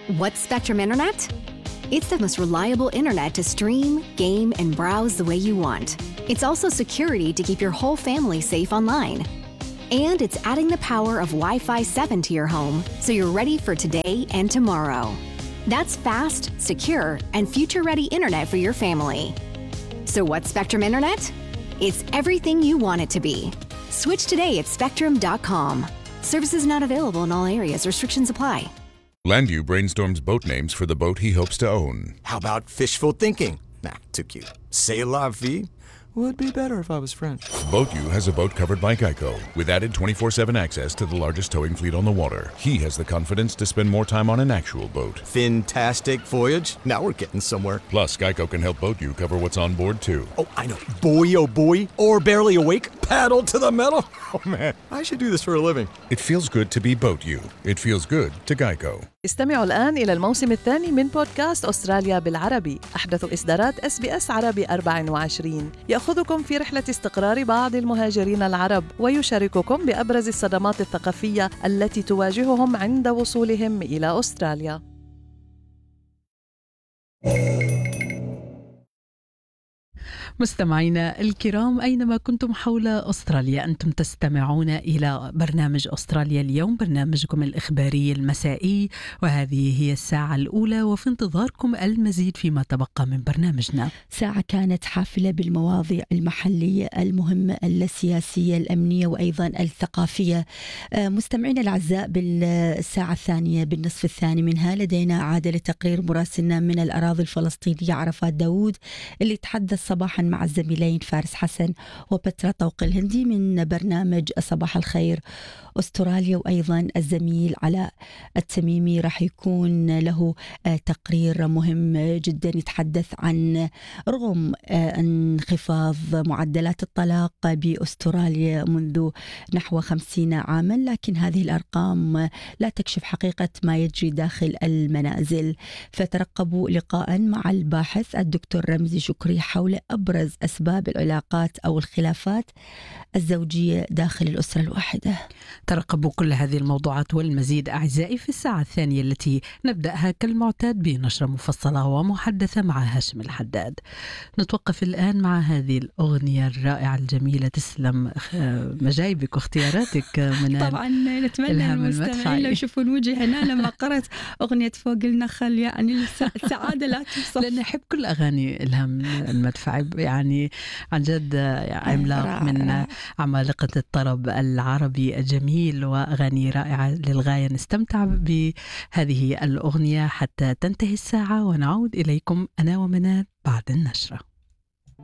What's Spectrum Internet? It's the most reliable internet to stream, game, and browse the way you want. It's also security to keep your whole family safe online. And it's adding the power of Wi-Fi 7 to your home so you're ready for today and tomorrow. That's fast, secure, and future-ready internet for your family. So what's Spectrum Internet? It's everything you want it to be. Switch today at spectrum.com. Services not available in all areas. Restrictions apply. Landu brainstorms boat names for the boat he hopes to own. How about fishful thinking? Nah, too cute. C'est la vie would be better if I was French. BoatU has a boat covered by Geico with added 24/7 access to the largest towing fleet on the water. He has the confidence to spend more time on an actual boat. Fantastic voyage. Now we're getting somewhere. Plus, Geico can help BoatU cover what's on board too. Oh, I know. Boy, oh boy. Or barely awake. Paddle to the metal. Oh man, I should do this for a living. It feels good to be BoatU. It feels good to Geico. استمعوا الآن إلى الموسم الثاني من بودكاست أستراليا بالعربي، أحدث إصدارات SBS عربي 24. يأخذكم في رحلة استقرار بعض المهاجرين العرب ويشارككم بأبرز الصدمات الثقافية التي تواجههم عند وصولهم إلى أستراليا. مستمعينا الكرام أينما كنتم حول أستراليا، أنتم تستمعون إلى برنامج أستراليا اليوم، برنامجكم الإخباري المسائي، وهذه هي الساعة الأولى وفي انتظاركم المزيد فيما تبقى من برنامجنا. ساعة كانت حافلة بالمواضيع المحلية المهمة السياسية الأمنية وأيضا الثقافية. مستمعينا الأعزاء، بالساعة الثانية بالنصف الثاني منها لدينا عادة لتقرير مراسلنا من الأراضي الفلسطينية عرفات داود، اللي تحدث صباحا مع الزميلين فارس حسن وبترا طوق الهندي من برنامج صباح الخير أستراليا، وأيضا الزميل علاء التميمي راح يكون له تقرير مهم جدا يتحدث عن رغم انخفاض معدلات الطلاق بأستراليا منذ نحو 50 عاما، لكن هذه الأرقام لا تكشف حقيقة ما يجري داخل المنازل. فترقبوا لقاء مع الباحث الدكتور رمزي شكري حول أبرز أسباب العلاقات أو الخلافات الزوجية داخل الأسرة الواحدة. ترقبوا كل هذه الموضوعات والمزيد أعزائي في الساعة الثانية التي نبدأها كالمعتاد بنشرة مفصلة ومحدثة مع هاشم الحداد. نتوقف الآن مع هذه الأغنية الرائعة الجميلة. تسلم مجايبك واختياراتك من طبعا نتمنى المستمعين لو يشوفون وجهي هنا لما قرأت أغنية فوق النخل، يعني السعادة لا توصف. لأن أحب كل أغاني إلهام المدفعي، يعني عن جد عملاق من عمالقة الطرب العربي الجميل وأغاني رائعة للغاية. نستمتع بهذه الأغنية حتى تنتهي الساعة ونعود إليكم أنا ومنال بعد النشرة.